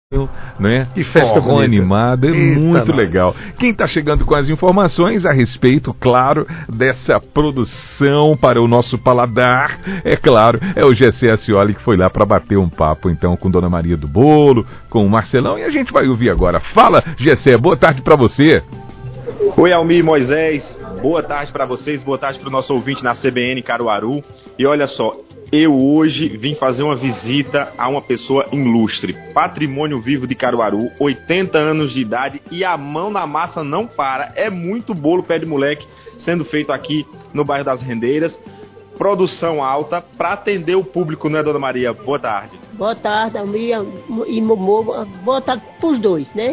né? E festa bonita. Animada, é muito legal. Quem está chegando com as informações a respeito, claro, dessa produção para o nosso paladar, é claro, é o Gessé Ascioli, que foi lá para bater um papo, então, com Dona Maria do Bolo, com o Marcelão, e a gente vai ouvir agora. Fala, Gessé, boa tarde para você. Oi, Almir, Moisés, boa tarde para vocês, boa tarde para o nosso ouvinte na CBN Caruaru. E olha só, eu hoje vim fazer uma visita a uma pessoa ilustre, patrimônio vivo de Caruaru, 80 anos de idade, e a mão na massa não para. É muito bolo pé de moleque sendo feito aqui no bairro das Rendeiras. Produção alta para atender o público, né, Dona Maria? Boa tarde. Boa tarde, Almir e Momô. Boa tarde para os dois, né?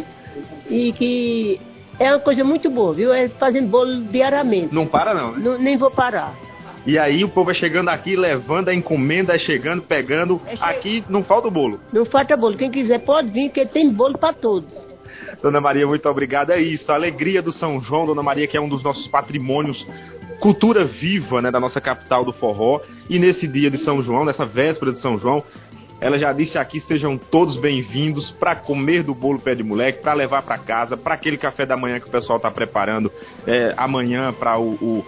E que é uma coisa muito boa, viu? É fazendo bolo diariamente. Não para não, né? Nem vou parar. E aí o povo é chegando aqui, levando a encomenda, é chegando, pegando. Aqui não falta o bolo. Não falta bolo. Quem quiser pode vir, porque tem bolo para todos. Dona Maria, muito obrigado. É isso, a alegria do São João, Dona Maria, que é um dos nossos patrimônios, cultura viva, né, da nossa capital do forró. E nesse dia de São João, nessa véspera de São João, ela já disse aqui, sejam todos bem-vindos para comer do bolo pé de moleque, para levar para casa, para aquele café da manhã que o pessoal está preparando amanhã para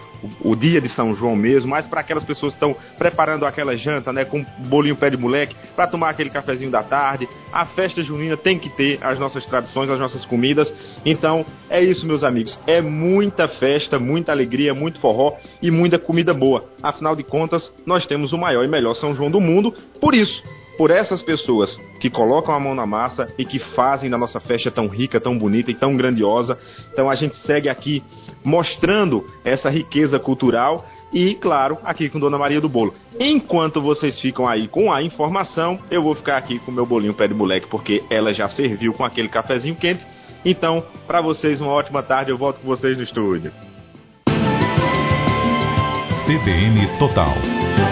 o dia de São João mesmo, mas para aquelas pessoas que estão preparando aquela janta, né, com bolinho pé de moleque, para tomar aquele cafezinho da tarde. A festa junina tem que ter as nossas tradições, as nossas comidas. Então, é isso, meus amigos. É muita festa, muita alegria, muito forró e muita comida boa. Afinal de contas, nós temos o maior e melhor São João do mundo. Por isso, por essas pessoas que colocam a mão na massa e que fazem da nossa festa tão rica, tão bonita e tão grandiosa. Então a gente segue aqui mostrando essa riqueza cultural e, claro, aqui com Dona Maria do Bolo. Enquanto vocês ficam aí com a informação, eu vou ficar aqui com o meu bolinho pé de moleque, porque ela já serviu com aquele cafezinho quente. Então, para vocês, uma ótima tarde, eu volto com vocês no estúdio. CBN Total.